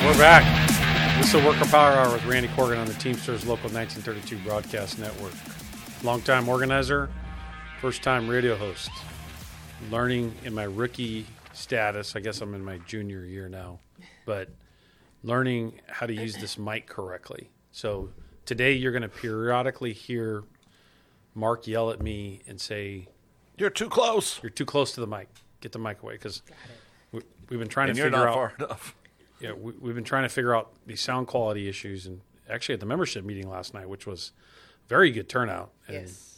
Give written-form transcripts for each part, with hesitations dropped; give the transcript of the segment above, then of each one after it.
We're back. This is the Worker Power Hour with Randy Corgan on the Teamsters Local 1932 Broadcast Network. Longtime organizer, first-time radio host. Learning in my rookie status. I guess I'm in my junior year now. But learning how to use this mic correctly. So today you're going to periodically hear Mark yell at me and say, "You're too close. You're too close to the mic. Get the mic away." Because we've been trying to You're figure not out. far enough. Yeah, we've been trying to figure out these sound quality issues, and actually at the membership meeting last night, which was very good turnout. And, Yes.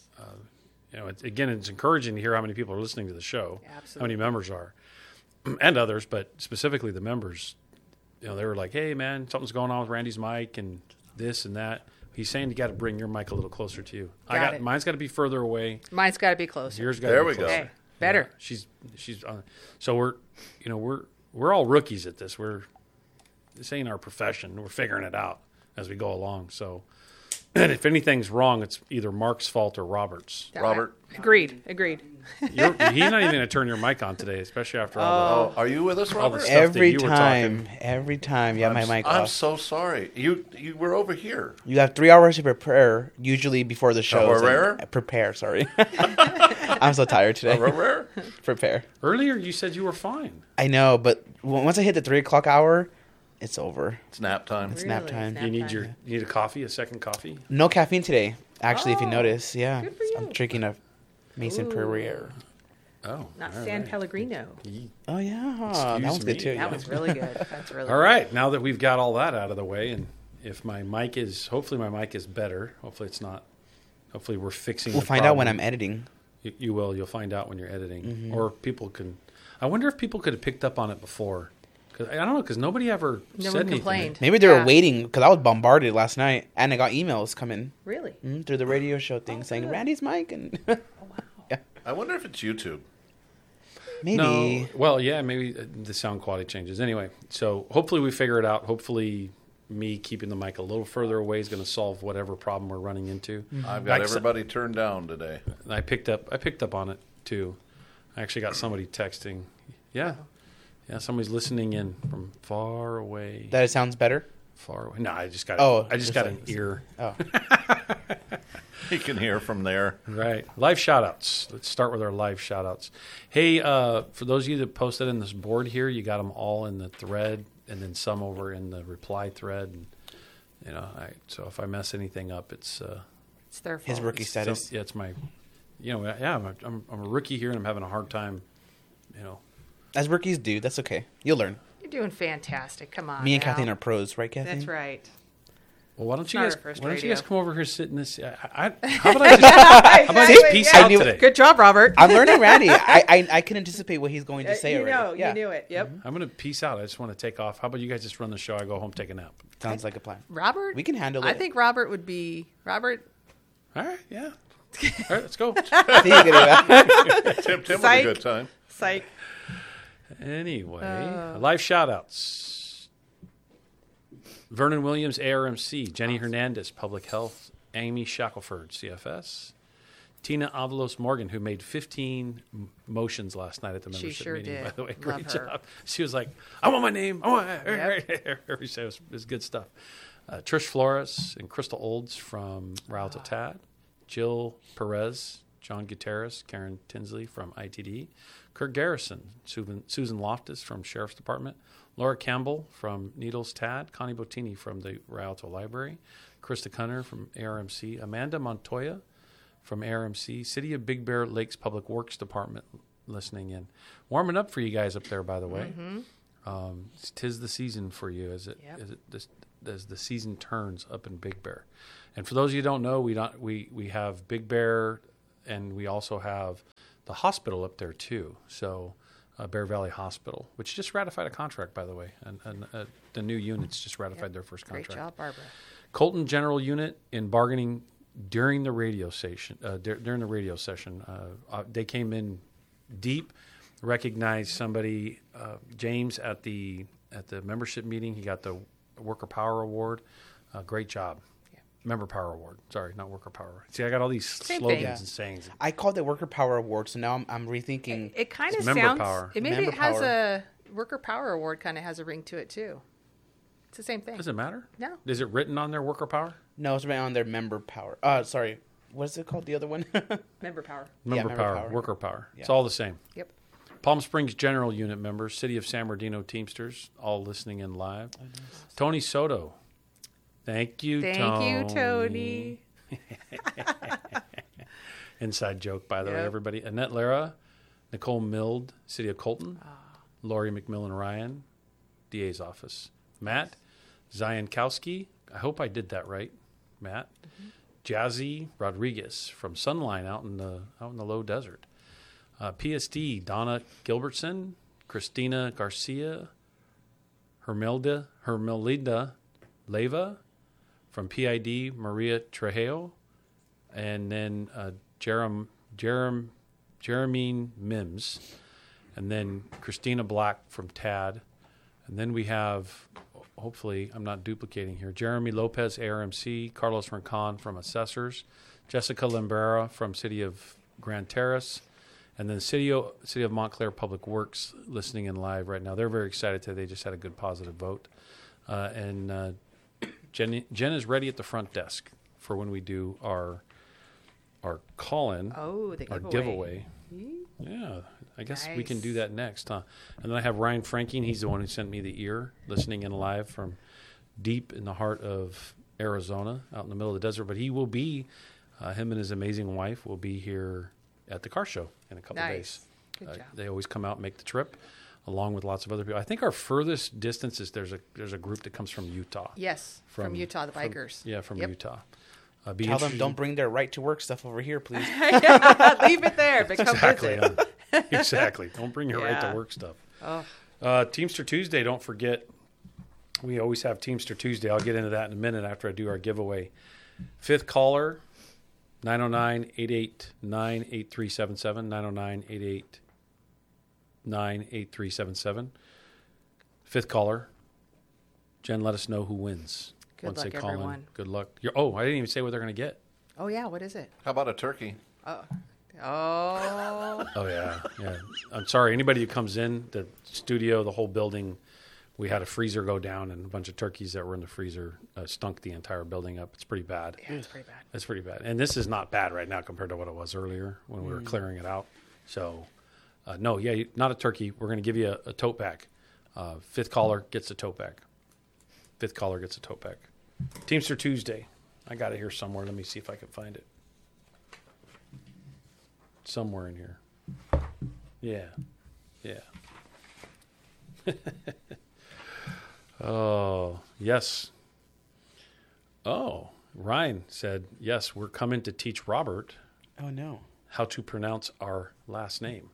it's encouraging to hear how many people are listening to the show, Absolutely. how many members are, and others, but specifically the members. They were like, "Hey, man, something's going on with Randy's mic and this and that." He's saying you got to bring your mic a little closer to you. Got it. Mine's got to be further away. Mine's got to be closer. Yours got There to be we go. closer. Okay, better. Yeah, she's so we're all rookies at this. This ain't our profession. We're figuring it out as we go along. So, and if anything's wrong, it's either Mark's fault or Robert's. Robert. Agreed. He's not even going to turn your mic on today, especially after all Oh, are you with us, all the Robert? stuff that Every you were time, you have my mic I'm off. so sorry. You were over here. You have 3 hours to prepare, usually before the show. Prepare? Sorry. I'm so tired today. Rare? Prepare. the earlier you said you were fine. I know, but once I hit the 3 o'clock hour, it's over. It's nap time. It's nap time. You need a coffee, a second coffee. No caffeine today, actually, if you Oh, notice. Yeah. good for you. I'm drinking a Mason Ooh. Perrier. Oh, Not all San right. Pellegrino. Oh, yeah. Excuse That was me. good, too. That yeah. was really good. That's really All right, now that we've got all that out of the way, and if hopefully my mic is better. Hopefully it's not. Hopefully we're fixing. We'll the find out when problem. I'm editing. You will. You'll find out when you're editing, Mm-hmm. or people can. I wonder if people could have picked up on it before. Cause I don't know. Because nobody ever No said one anything. complained. Maybe they were Yeah. waiting, because I was bombarded last night, and I got emails coming Really? through the radio show thing saying, good. Randy's mic, and I wonder if it's YouTube. maybe. No. Well, yeah, maybe the sound quality changes. Anyway, so hopefully we figure it out. Hopefully, me keeping the mic a little further away is going to solve whatever problem we're running into. I've got Like- everybody turned down today. I picked up on it too. I actually got somebody texting. Yeah, somebody's listening in from far away. That it sounds better? Far away. No, I just got. Oh, I just just got like- an ear. Oh. You can hear from there. Right. Live shout-outs. Let's start with our live shout-outs. Hey, for those of you that posted in this board here, you got them all in the thread and then some over in the reply thread. And, so if I mess anything up, it's It's their fault. His rookie status. it's my, I'm a rookie here and I'm having a hard time, As rookies do, that's okay. You'll learn. You're doing fantastic. Come on. Me and now. Kathleen are pros, right, Kathleen? That's right. Well, why don't you not guys? our first Why don't you radio. guys come over here, sit in this? How about I just peace I out knew- today? Good job, Robert. I'm learning Randy. I can anticipate what he's going to say already. Yeah. You knew it. Yep. I'm going to peace out. I just want to take off. How about you guys just run the show? I go home, take a nap. Sounds like a plan. Robert? We can handle I it. think Robert would be... Robert? All right, yeah. All right, let's go. See you later. Tim with a Psych. good time. Psych. Anyway, live shout-outs. Vernon Williams, ARMC. Jenny Hernandez, Public Health. Amy Shackelford, CFS. Tina Avalos Morgan, who made 15 motions last night at the She membership sure meeting, did. by the way. Love Great her. job. She was like, I want my name. I want Yep. it was good stuff. Trish Flores and Crystal Olds from Rialto TAD. Jill Perez, John Gutierrez, Karen Tinsley from ITD. Kirk Garrison, Susan Loftus from Sheriff's Department. Laura Campbell from Needles TAD. Connie Bottini from the Rialto Library. Krista Cunner from ARMC. Amanda Montoya from ARMC. City of Big Bear Lakes Public Works Department listening in. Warming up for you guys up there, by the way. It's 'tis the season for you as the season turns up in Big Bear. And for those of you who don't know, we have Big Bear, and we also have the hospital up there too. So Bear Valley Hospital, which just ratified a contract, by the way, and the new units just ratified their first Great contract. job, Barbara. Colton General Unit in bargaining during the radio session. They came in deep, recognized somebody, James at the membership meeting. He got the Worker Power Award. Great job. Member Power Award. Sorry, not Worker Power. See, I got all these Same slogans thing. and sayings. I called it Worker Power Award, so now I'm rethinking. It kind of It's member sounds... power. Maybe Member it has power. a... Worker Power Award kind of has a ring to it, too. It's the same thing. Does it matter? No. Is it written on their worker power? No, it's right on their member power. Sorry. What is it called? The other one? Member power. Member member power, power. worker power. It's Yeah. all the same. Yep. Palm Springs General Unit members, City of San Bernardino Teamsters, all listening in live. Tony Soto. Thank you, Thank you, Tony. Inside joke, by the way, Yep. everybody. Annette Lara, Nicole Mild, City of Colton. Lori McMillan Ryan, DA's office. Matt Ziankowski. I hope I did that right, Matt. Jazzy Rodriguez from Sunline out in the low desert. PSD Donna Gilbertson, Christina Garcia, Hermelinda Leva from PID Maria Trejo, and then Jeremine Mims, and then Christina Black from TAD, and then we have, hopefully I'm not duplicating here, Jeremy Lopez, ARMC, Carlos Rincon from Assessors, Jessica Limbrera from City of Grand Terrace, and then City of Montclair Public Works listening in live right now. They're very excited today. They just had a good positive vote. And Jen is ready at the front desk for when we do our call-in, Oh, the our giveaway. giveaway. Yeah, I guess we can Nice. do that next, huh? And then I have Ryan Franking. He's the one who sent me the ear, listening in live from deep in the heart of Arizona, out in the middle of the desert. But he will be, him and his amazing wife will be here at the car show in a couple Nice. days. Good job. They always come out and make the trip, along with lots of other people. I think our furthest distance is there's a group that comes from Utah. Yes, from Utah, the bikers. From Yep. Utah. Tell them don't bring their right to work stuff over here, please. Leave it there, but come Exactly. visit. Exactly. Don't bring your right to Yeah. work stuff. Oh, Teamster Tuesday, don't forget. We always have Teamster Tuesday. I'll get into that in a minute after I do our giveaway. Fifth caller, 909-889-8377, 909-889-8377. Fifth caller. Jen, let us know who wins. Good once luck, they call everyone. in. Good luck. I didn't even say what they're going to get. oh yeah. What is it? How about a turkey? Oh, Oh, yeah. Yeah. I'm sorry. Anybody who comes in, the studio, the whole building, we had a freezer go down and a bunch of turkeys that were in the freezer stunk the entire building up. It's pretty bad. yeah, it's pretty bad. It's pretty bad. And this is not bad right now compared to what it was earlier when we were clearing it out. So, no, not a turkey. We're going to give you a tote bag. Fifth caller gets a tote bag. Fifth caller gets a tote bag. Teamster Tuesday. I got it here somewhere. Let me see if I can find it. Somewhere in here. Yeah. Yeah. Oh, yes. Oh, Ryan said, yes, we're coming to teach Robert Oh, no. how to pronounce our last name.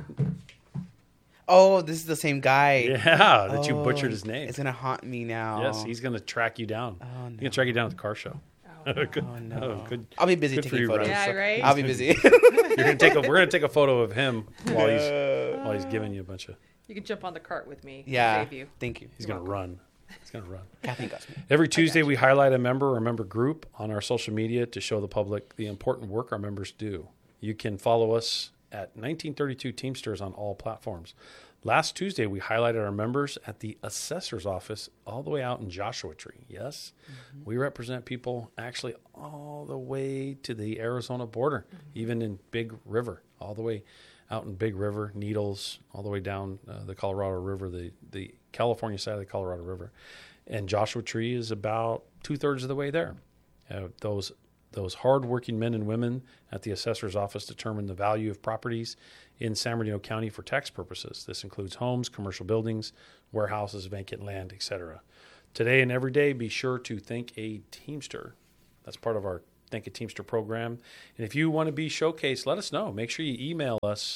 Oh, this is the same guy. Yeah, that you Oh, butchered his name. It's going to haunt me now. Yes, he's going to track you down. Oh, He's no. going to track you down at the car show. Good. Oh, no. Oh, good. I'll be busy Good for taking you, photos. Ryan. Yeah, right. I'll be busy. We're going to take a photo of him while he's giving you a bunch of. You can jump on the cart with me. Yeah. Save you. Thank you. He's going to run. He's going to run. Kathy got me. Every Tuesday, we highlight a member or a member group on our social media to show the public the important work our members do. You can follow us at 1932 Teamsters on all platforms. Last Tuesday, we highlighted our members at the assessor's office all the way out in Joshua Tree. Yes, we represent people actually all the way to the Arizona border, even in Big River, all the way out in Big River, Needles, all the way down the Colorado River, the California side of the Colorado River. And Joshua Tree is about 2/3 of the way there. Those hardworking men and women at the assessor's office determine the value of properties in San Bernardino County for tax purposes. This includes homes, commercial buildings, warehouses, vacant land, etc. Today and every day, be sure to thank a Teamster. That's part of our Thank a Teamster program. And if you want to be showcased, let us know. Make sure you email us,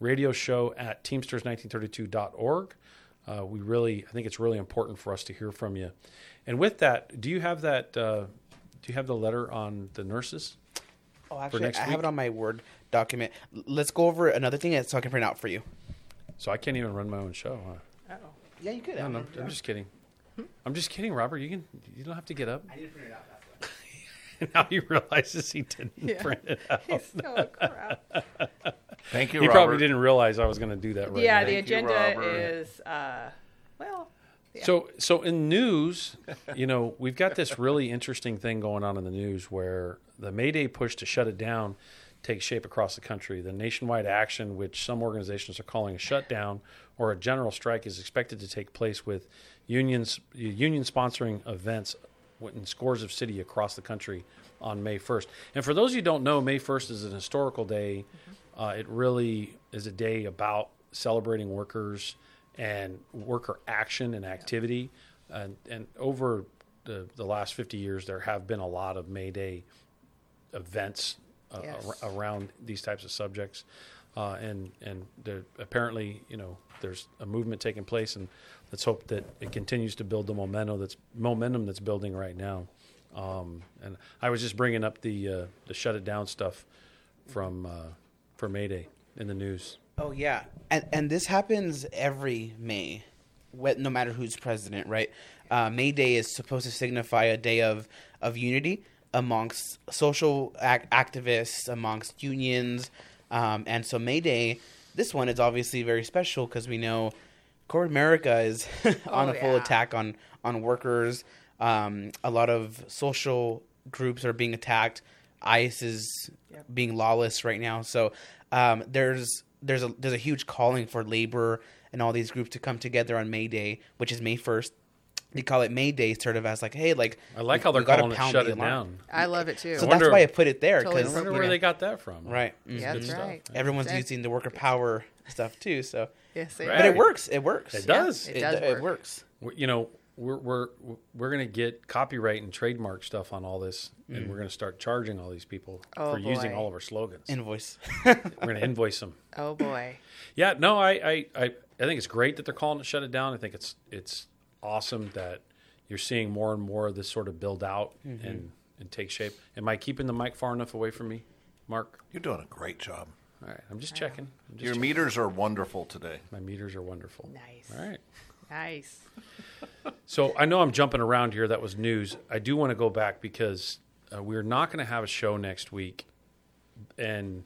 radioshow@teamsters1932.org. I think it's really important for us to hear from you. And with that, do you have that? Do you have the letter on the nurses? Oh, actually, next I have week? it on my Word document. Let's go over another thing so I can print out for you. So I can't even run my own show, huh? Uh-oh. Yeah, you could. No, I'm just kidding. I'm just kidding, Robert. You don't have to get up. I need to print it out. Now he realizes he didn't Yeah. print it out. He's so crap. Thank you, He Robert. probably didn't realize I was going to do that right Yeah, now. the Thank you, agenda Robert. is, So in news, we've got this really interesting thing going on in the news where the May Day push to shut it down takes shape across the country. The nationwide action, which some organizations are calling a shutdown or a general strike, is expected to take place with union sponsoring events in scores of cities across the country on May 1st. And for those of you who don't know, May 1st is an historical day. It really is a day about celebrating workers and worker action and activity. And over the last 50 years, there have been a lot of May Day events around these types of subjects. And apparently, there's a movement taking place, and let's hope that it continues to build the momentum that's building right now. And I was just bringing up the shut it down stuff for May Day in the news. Oh yeah, and this happens every May, no matter who's president, right? May Day is supposed to signify a day of unity amongst social activists, amongst unions, and so May Day, this one is obviously very special because we know corporate America is on a full attack on workers. A lot of social groups are being attacked. ICE is being lawless right now, so there's a huge calling for labor and all these groups to come together on May Day, which is May 1st. They call it May Day, sort of as like, hey, like I like how they're calling it shut it down. I love it too. So that's why I put it there. Totally Cause, I wonder where they got that from. Right. Yeah, that's right. Everyone's using the worker power stuff too. So, Yes, they Right. but are. it works. It works. It does. It does It work. works. We're going to get copyright and trademark stuff on all this, and we're going to start charging all these people for using boy. all of our slogans. Invoice. We're going to invoice them. Oh boy. Yeah, no, I think it's great that they're calling it shut it down. I think it's awesome that you're seeing more and more of this sort of build out and take shape. Am I keeping the mic far enough away from me, Mark? You're doing a great job. All right, I'm just checking. Your meters are wonderful today. My meters are wonderful. Nice. All right. Nice. So I know I'm jumping around here. That was news. I do want to go back because we're not going to have a show next week, and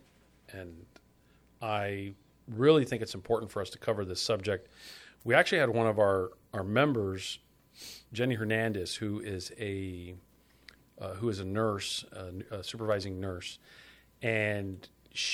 I really think it's important for us to cover this subject. We actually had one of our members, Jenny Hernandez, who is a nurse, a supervising nurse, and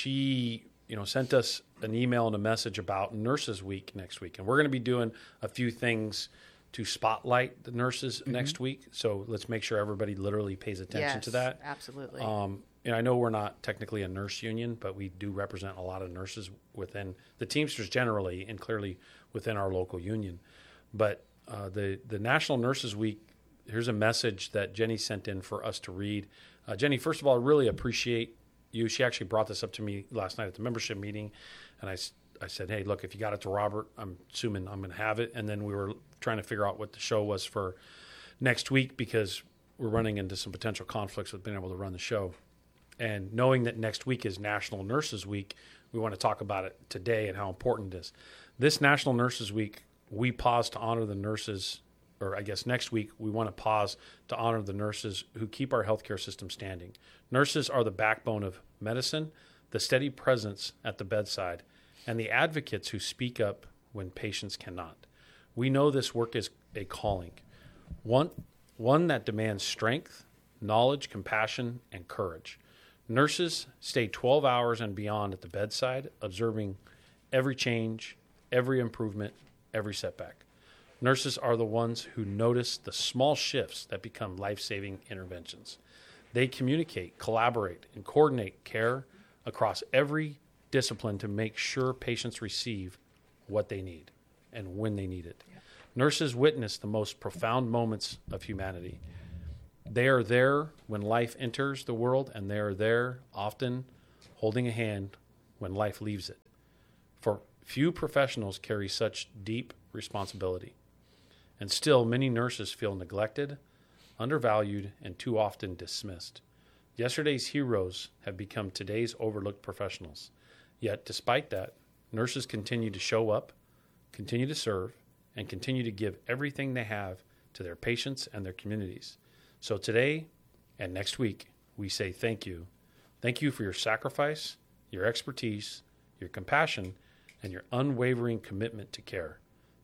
she sent us an email and a message about Nurses Week next week, and we're going to be doing a few things to spotlight the nurses next week. So let's make sure everybody literally pays attention to that. Absolutely. I know we're not technically a nurse union, but we do represent a lot of nurses within the Teamsters generally, and clearly within our local union. But the National Nurses Week, here's a message that Jenny sent in for us to read. Jenny, first of all, I really appreciate you. She actually brought this up to me last night at the membership meeting, and I said, hey, look, if you got it to Robert, I'm assuming I'm going to have it. And then we were trying to figure out what the show was for next week because we're running into some potential conflicts with being able to run the show. And knowing that next week is National Nurses Week, we want to talk about it today and how important it is. This National Nurses Week, we pause to honor the nurses, or I guess next week we want to pause to honor the nurses who keep our healthcare system standing. Nurses are the backbone of medicine, the steady presence at the bedside, and the advocates who speak up when patients cannot. We know this work is a calling, one that demands strength, knowledge, compassion, and courage. Nurses stay 12 hours and beyond at the bedside, observing every change, every improvement, every setback. Nurses are the ones who notice the small shifts that become life-saving interventions. They communicate, collaborate, and coordinate care across every discipline to make sure patients receive what they need and when they need it. Yeah. Nurses witness the most profound moments of humanity. They are there when life enters the world, and they are there often holding a hand when life leaves it. For few professionals carry such deep responsibility. And still, many nurses feel neglected, undervalued, and too often dismissed. Yesterday's heroes have become today's overlooked professionals. Yet, despite that, nurses continue to show up, continue to serve, and continue to give everything they have to their patients and their communities. So today and next week, we say thank you. Thank you for your sacrifice, your expertise, your compassion, and your unwavering commitment to care.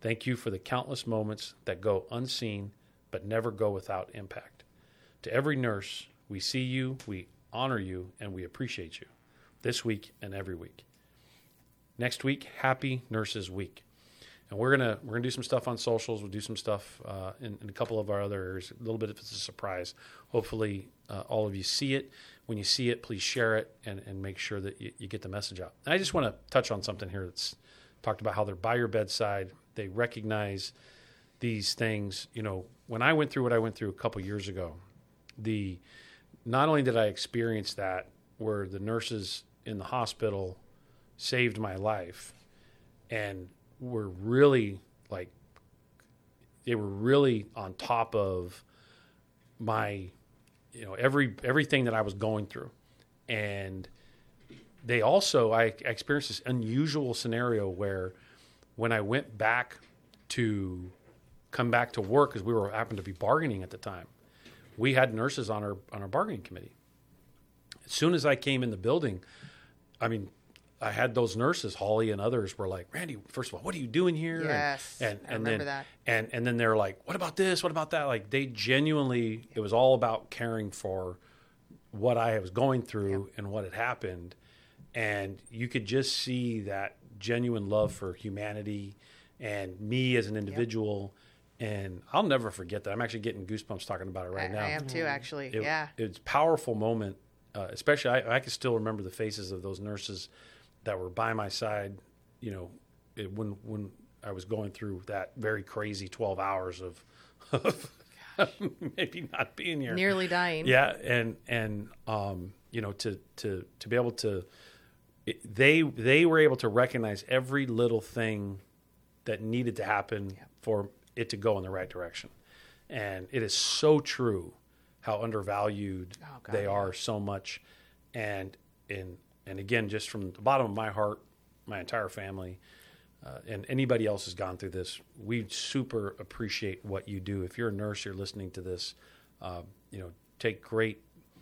Thank you for the countless moments that go unseen but never go without impact. To every nurse, we see you, we honor you, and we appreciate you this week and every week. Next week, Happy Nurses Week. And we're gonna do some stuff on socials. We'll do some stuff in a couple of our other areas. A little bit if it's a surprise. Hopefully, all of you see it. When you see it, please share it and make sure that you get the message out. And I just want to touch on something here that's talked about how they're by your bedside. They recognize these things. You know, when I went through what I went through a couple years ago, not only did I experience that where the nurses in the hospital saved my life and were really they were really on top of my, everything that I was going through. And they also, I experienced this unusual scenario where when I went back to come back to work, because we happened to be bargaining at the time, we had nurses on our bargaining committee. As soon as I came in the building, I had those nurses, Holly and others, were like, Randy, first of all, what are you doing here? Yes, and I remember then, that. And then they're like, what about this? What about that? Like they genuinely, it was all about caring for what I was going through and what had happened. And you could just see that genuine love for humanity and me as an individual. And I'll never forget that. I'm actually getting goosebumps talking about it right now. I am too, actually. It's a powerful moment. Especially, I can still remember the faces of those nurses that were by my side, when I was going through that very crazy 12 hours of maybe not being here, Nearly dying. Yeah, and to be able to, they were able to recognize every little thing that needed to happen for it to go in the right direction, and it is so true how undervalued they are so much, and again, just from the bottom of my heart, my entire family, and anybody else has gone through this, we super appreciate what you do. If you're a nurse, you're listening to this, take great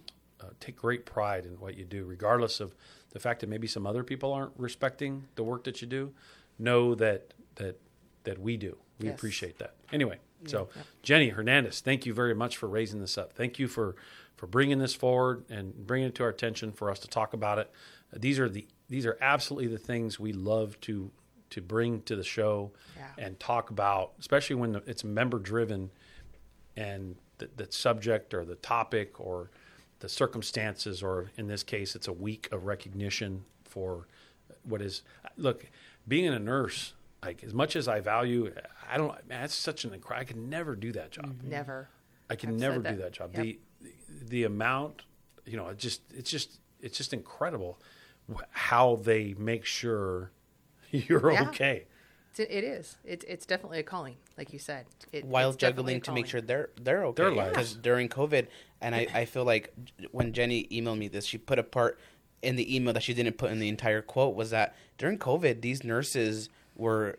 pride in what you do, regardless of the fact that maybe some other people aren't respecting the work that you do. Know that we do. We appreciate that. Anyway, Jenny Hernandez, thank you very much for raising this up. Thank you for bringing this forward and bringing it to our attention for us to talk about it. These are absolutely the things we love to bring to the show and talk about, especially when it's member driven and the subject or the topic or the circumstances, or in this case, it's a week of recognition for what is. Look, being a nurse, like as much as I value, it's such an incredible. I could never do that job. Never. I can never do that job. Yep. The amount, it's just incredible how they make sure you're okay. It is. It's definitely a calling, like you said. While juggling to make sure they're okay. Their lives. Because during COVID, and I feel like when Jenny emailed me this, she put a part in the email that she didn't put in the entire quote, was that during COVID, these nurses were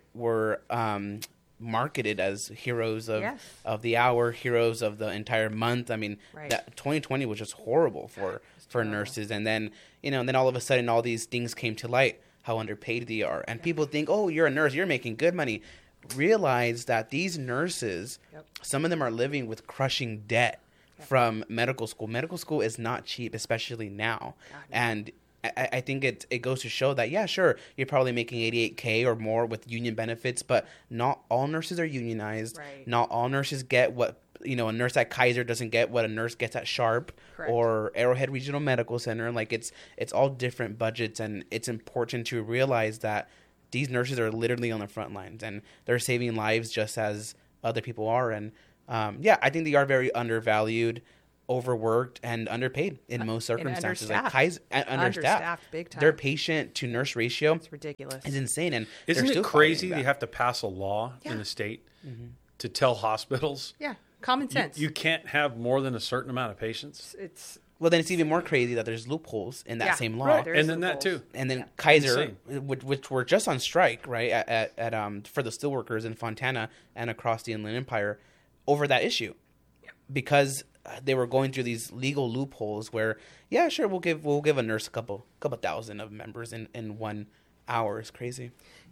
marketed as heroes of the hour, heroes of the entire month. I mean, that 2020 was just horrible for nurses. And then, then all of a sudden all these things came to light, how underpaid they are. And people think, oh, you're a nurse, you're making good money. Realize that these nurses, some of them are living with crushing debt from medical school. Medical school is not cheap, especially now. And I think it goes to show that, yeah, sure, you're probably making $88K or more with union benefits, but not all nurses are unionized. Right. Not all nurses get what, a nurse at Kaiser doesn't get what a nurse gets at Sharp. Correct. Or Arrowhead Regional Medical Center. Like it's all different budgets, and it's important to realize that these nurses are literally on the front lines and they're saving lives just as other people are. And I think they are very undervalued, overworked, and underpaid in most circumstances. And like Kaiser, understaffed big time. Their patient to nurse ratio, it's ridiculous. is insane. And isn't they're it still crazy fighting they that. have to pass a law in the state to tell hospitals Common sense. you can't have more than a certain amount of patients? It's Well, then it's even more crazy that there's loopholes in that same law. right, there is And then that loopholes. too. And then Kaiser, Insane. which were just on strike, right, at for the steelworkers in Fontana and across the Inland Empire over that issue, because they were going through these legal loopholes where, yeah, sure, we'll give a nurse a couple thousand of members in 1 hour. It's crazy.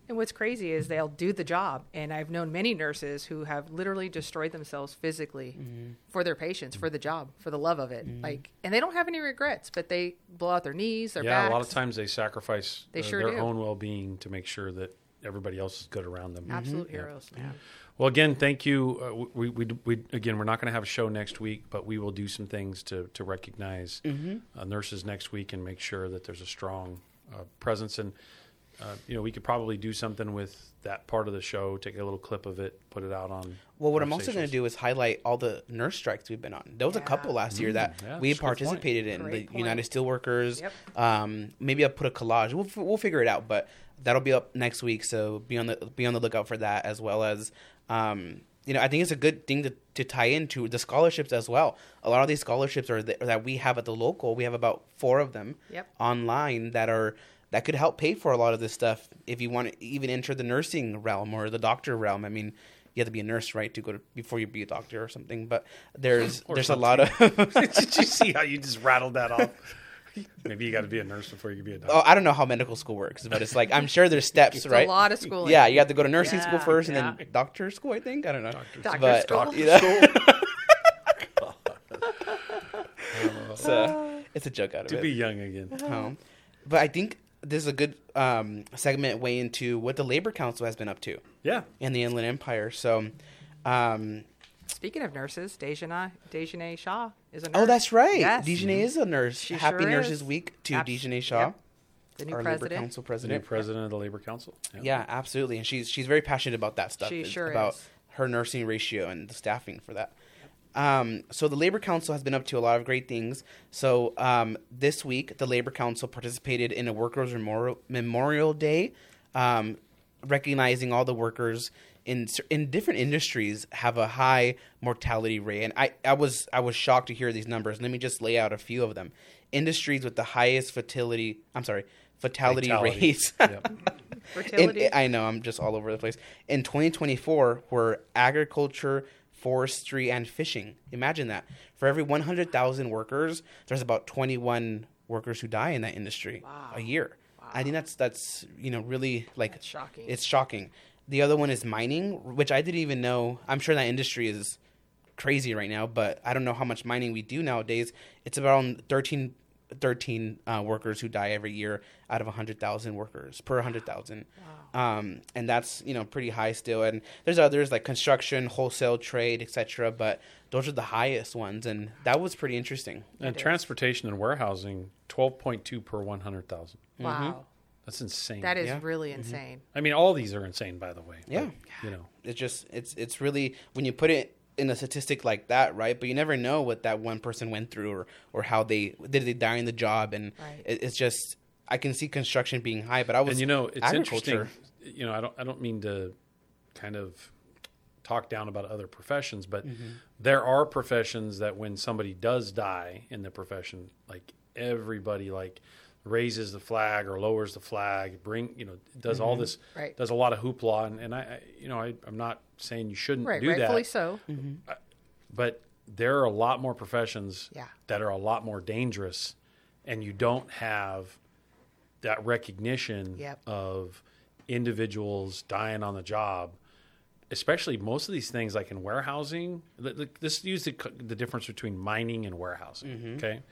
And what's crazy is they'll do the job. And I've known many nurses who have literally destroyed themselves physically for their patients, for the job, for the love of it. And they don't have any regrets, but they blow out their knees, their backs. A lot of times they sacrifice They sure their do. own well-being to make sure that everybody else is good around them. Absolute heroes. Yeah. Well, again, thank you. Again, we're not going to have a show next week, but we will do some things to recognize nurses next week and make sure that there's a strong presence. And we could probably do something with that part of the show, take a little clip of it, put it out on. Well, what I'm also going to do is highlight all the nurse strikes we've been on. There was a couple last year that we that's a good participated in. Great The point. United Steelworkers. Yep. Maybe I'll put a collage. We'll figure it out, but that'll be up next week. So be on the lookout for that, as well as I think it's a good thing to tie into the scholarships as well. A lot of these scholarships that we have at the local. We have about 4 of them online that could help pay for a lot of this stuff. If you want to even enter the nursing realm or the doctor realm, I mean, you have to be a nurse, right, before you be a doctor or something. But there's a lot of. Did you see how you just rattled that off? Maybe you got to be a nurse before you can be a doctor. Oh, I don't know how medical school works, but it's like I'm sure there's steps, It's right? a lot of schooling. Yeah, you have to go to nursing school Yeah, first, and yeah. then doctor school. I think I don't know. Doctor school. It's a joke out of To it. be young again. But I think this is a good segment way into what the Labor Council has been up to Yeah. in the Inland Empire. So, Speaking of nurses, Dejanay Shaw is a nurse. oh, that's right. Yes. Dejanay is a nurse. She Happy sure Nurses is. Week to Abs- Dejanay Shaw, Yep. The new our president. Labor Council The new president. president of the Labor Council. Yeah, absolutely. And she's very passionate about that stuff. She sure about is. her nursing ratio and the staffing for that. So the Labor Council has been up to a lot of great things. So this week, the Labor Council participated in a Workers' Memorial Day, recognizing all the workers in different industries have a high mortality rate. And I was shocked to hear these numbers. Let me just lay out a few of them. Industries with the highest fatality rates. Yep. Fertility. I know, I'm just all over the place. In 2024, were agriculture, forestry, and fishing. Imagine that. For every 100,000 workers, there's about 21 workers who die in that industry a year. I think that's really like That's shocking. It's shocking. The other one is mining, which I didn't even know. I'm sure that industry is crazy right now, but I don't know how much mining we do nowadays. It's about 13 workers who die every year out of 100,000 workers per 100,000. Wow. And that's, pretty high still. And there's others like construction, wholesale trade, etc. But those are the highest ones. And that was pretty interesting. And transportation and warehousing, 12.2 per 100,000. Wow. That's insane. That is Yeah. really insane. I mean, all these are insane, by the way. Yeah. But, It's really, when you put it in a statistic like that, right? But you never know what that one person went through or how did they die in the job. And Right. it's just, I can see construction being high, but I was and it's agriculture. interesting. I don't mean to kind of talk down about other professions, but there are professions that when somebody does die in the profession, like everybody raises the flag or lowers the flag, does all this, Right. does a lot of hoopla, and I'm not saying you shouldn't Right. do Rightfully that, so. but there are a lot more professions Yeah. that are a lot more dangerous, and you don't have that recognition Yep. of individuals dying on the job, especially most of these things like in warehousing. Let's use the difference between mining and warehousing. Okay,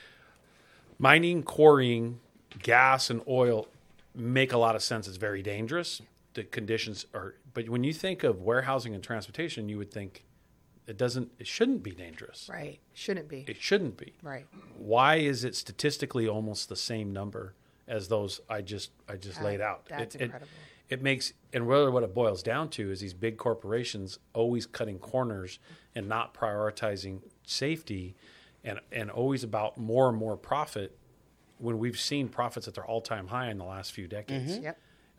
mining, quarrying, gas and oil make a lot of sense. It's very dangerous. The conditions are, but when you think of warehousing and transportation, you would think it shouldn't be dangerous. Right. Shouldn't be. It shouldn't be. Right. Why is it statistically almost the same number as those I just laid out? That's incredible. It makes, and really what it boils down to is these big corporations always cutting corners and not prioritizing safety, and always about more and more profit, when we've seen profits at their all-time high in the last few decades. Yep.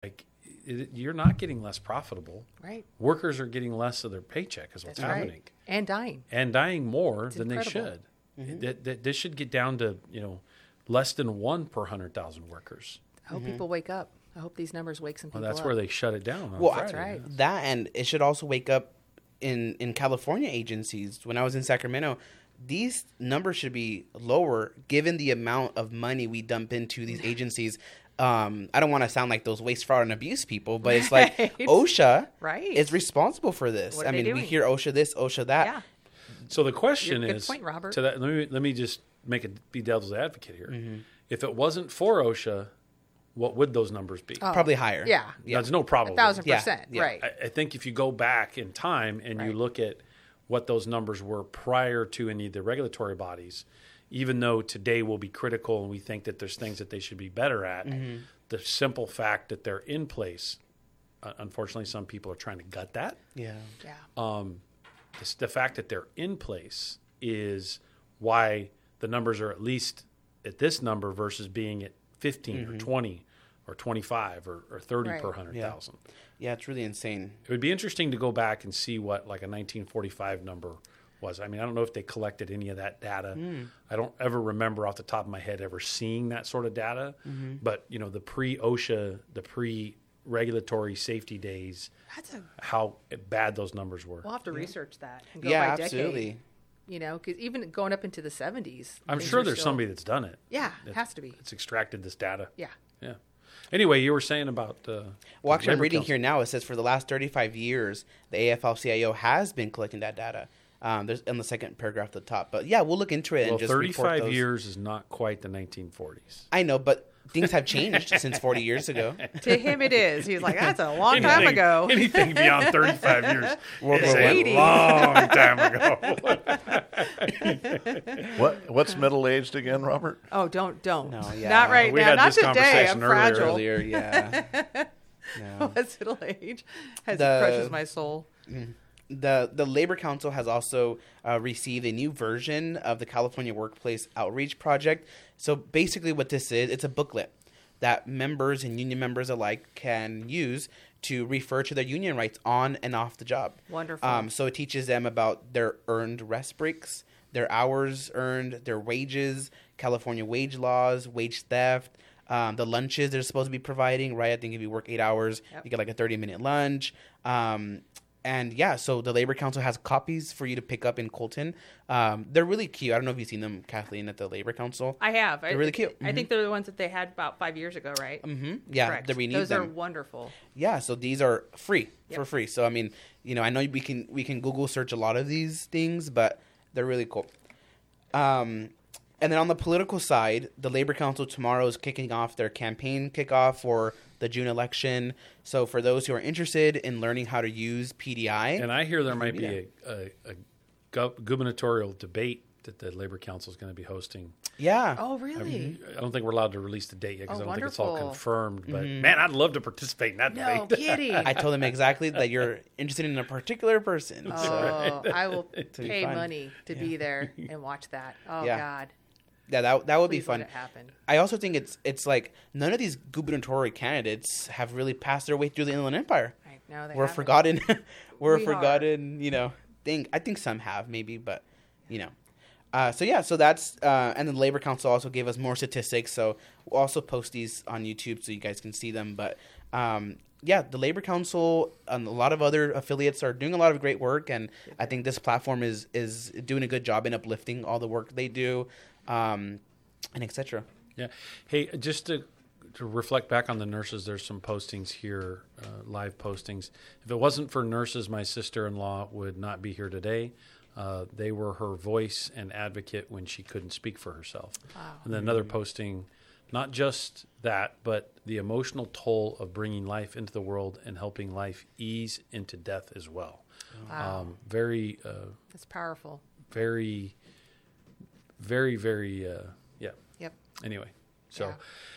You're not getting less profitable. Right. Workers are getting less of their paycheck is what's That's happening. right. And dying. And dying more than incredible. they should. This should get down to less than 1 per 100,000 workers. I hope people wake up. I hope these numbers wake some people Well, that's up. where they shut it down on Well, Friday. That's right. That, and it should also wake up in California agencies. When I was in Sacramento, these numbers should be lower given the amount of money we dump into these agencies. I don't want to sound like those waste, fraud, and abuse people, but it's like Right. OSHA Right. is responsible for this. What are I they mean, we doing? hear OSHA this, OSHA that. Yeah. So the question Good is, point, Robert. to that, let me just be devil's advocate here. Mm-hmm. If it wasn't for OSHA, what would those numbers be? Probably higher. Yeah. There's no problem. 1,000%. Yeah. Right. I think if you go back in time and you Right. look at what those numbers were prior to any of the regulatory bodies, even though today will be critical and we think that there's things that they should be better at, the simple fact that they're in place, unfortunately, some people are trying to gut that. Yeah. Yeah. The fact that they're in place is why the numbers are at least at this number versus being at 15 or 20 or 25 or 30 Right. per 100,000. Yeah, it's really insane. It would be interesting to go back and see what like a 1945 number was. I mean, I don't know if they collected any of that data. I don't ever remember off the top of my head ever seeing that sort of data. But, you know, the pre-OSHA, the pre-regulatory safety days, That's a. how bad those numbers were. We'll have to research that and go Yeah, by decade. absolutely. You know, because even going up into the 70s. I'm things sure are there's still- somebody that's done it. Yeah, it has to be. It's extracted this data. Yeah. Yeah. Anyway, you were saying about Well, actually, I'm Labor reading Council. here now. It says for the last 35 years, the AFL-CIO has been collecting that data. There's in the second paragraph at the top. But yeah, we'll look into it Well, and just report 35 those. years is not quite the 1940s. I know, but things have changed since 40 years ago. To him, it is. He's like, that's a long time ago. Anything beyond 35 years World is War a 80. long time ago. What's middle aged again, Robert? Oh, don't. No, yeah. Not right We now. had Not this today. conversation I'm fragile. Earlier, yeah. No. What's middle age? As The- it crushes my soul. The Labor Council has also received a new version of the California Workplace Outreach Project. So basically what this is, it's a booklet that members and union members alike can use to refer to their union rights on and off the job. Wonderful. So it teaches them about their earned rest breaks, their hours earned, their wages, California wage laws, wage theft, the lunches they're supposed to be providing, right? I think if you work 8 hours, Yep. you get like a 30-minute lunch. And yeah, so the Labor Council has copies for you to pick up in Colton. They're really cute. I don't know if you've seen them, Kathleen, at the Labor Council. I have. They're really cute. I think they're the ones that they had about 5 years ago, right? Yeah, Correct. they renewed Those them. are wonderful. Yeah, so these are free for Yep. free. So I mean, you know, I know we can Google search a lot of these things, but they're really cool. And then on the political side, the Labor Council tomorrow is kicking off their campaign kickoff for the June election. So for those who are interested in learning how to use PDI, And I hear there might be a gubernatorial debate that the Labor Council is going to be hosting. yeah, Oh, really? I don't think we're allowed to release the date yet because Oh, I don't think it's all wonderful. confirmed. But man, I'd love to participate in that No debate. kidding. I told them exactly that you're interested in a particular person. So Oh, I will be pay fun. money to be there and watch that. Oh, Yeah. God. yeah, that would be Please fun. let it happen. I also think it's like none of these gubernatorial candidates have really passed their way through the Inland Empire. Right. No, they We're haven't. forgotten. We're We forgotten. You know, thing. I think some have maybe, but you know. So that's and the Labor Council also gave us more statistics. So we'll also post these on YouTube so you guys can see them. But yeah, the Labor Council and a lot of other affiliates are doing a lot of great work, and I think this platform is doing a good job in uplifting all the work they do, and etc. Yeah. Hey, just to reflect back on the nurses, there's some postings here, live postings. If it wasn't for nurses, my sister-in-law would not be here today. They were her voice and advocate when she couldn't speak for herself. Wow. And then another posting, not just that, but the emotional toll of bringing life into the world and helping life ease into death as well. Wow. Very, That's powerful. very, yeah. Yep. Anyway, so,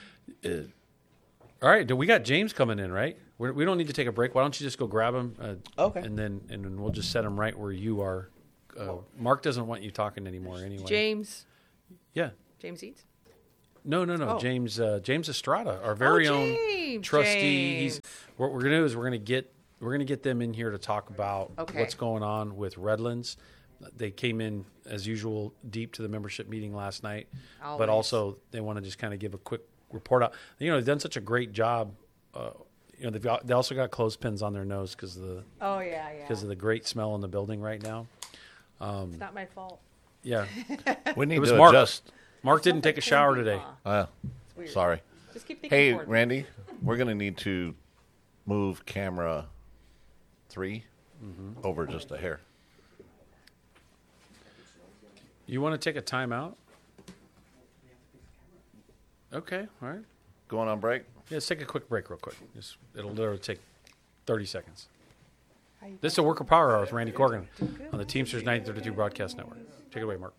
all right, we got James coming in, right? We don't need to take a break. Why don't you just go grab him? Okay. And then we'll just set him right where you are. Mark doesn't want you talking anymore anyway. James Eads? No. Oh. James Estrada, our very own James. trustee. James. What we're gonna do is we're gonna get them in here to talk about Okay. what's going on with Redlands. They came in as usual deep to the membership meeting last night, Always. but also they want to just kind of give a quick report out. You know, they've done such a great job. You know, they also got clothespins on their nose because of the Oh, yeah. because of the great smell in the building right now. It's not my fault. Yeah, We need it was to Mark. adjust. Mark didn't take a shower today. It's weird. Sorry. Just keep thinking Hey, forward. Randy, we're going to need to move camera 3 over just a hair. You want to take a timeout? Okay, all right. Going on break? Yeah, let's take a quick break real quick. It'll literally take 30 seconds. This is a Worker Power Hour with Randy Corgan on the Teamsters 932 Broadcast Network. Take it away, Mark.